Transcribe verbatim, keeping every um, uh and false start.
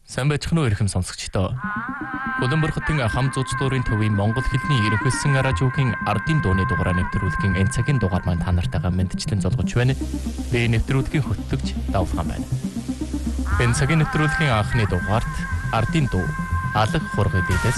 Сайн байцгаана уу эрхэм сонсогчдоо. Улаанбаатарын хам зууч дуурийн төвийн Монгол хэлний ерөнхийлсөн радиогийн ардын дууны дугаараа нэвтрүүлгийн энэ цагийн дугаар маань та нартайгаа мэдчлэн золгож байна. Би нэвтрүүлгийн хөтлөгч Давлгаан байна. Энэ цагийн нэвтрүүлгийн анхны дугаарт ардын дуу алга хургыг дээс